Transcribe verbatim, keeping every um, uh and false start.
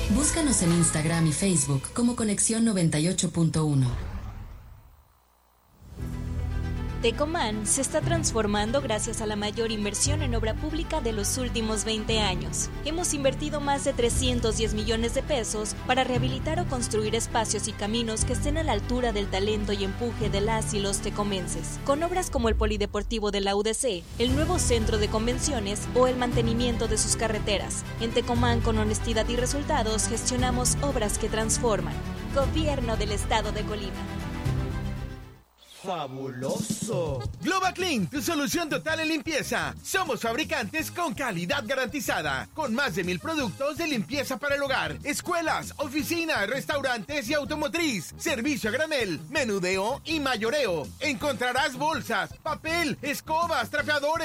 Búscanos en Instagram y Facebook como Conexión noventa y ocho punto uno. Tecomán se está transformando gracias a la mayor inversión en obra pública de los últimos veinte años. Hemos invertido más de trescientos diez millones de pesos para rehabilitar o construir espacios y caminos que estén a la altura del talento y empuje de las y los tecomenses, con obras como el Polideportivo de la U D C, el nuevo Centro de Convenciones o el mantenimiento de sus carreteras. En Tecomán, con honestidad y resultados, gestionamos obras que transforman. Gobierno del Estado de Colima. ¡Fabuloso! Global Clean, tu solución total en limpieza. Somos fabricantes con calidad garantizada, con más de mil productos de limpieza para el hogar, escuelas, oficinas, restaurantes y automotriz, servicio a granel, menudeo y mayoreo. Encontrarás bolsas, papel, escobas, trapeadores,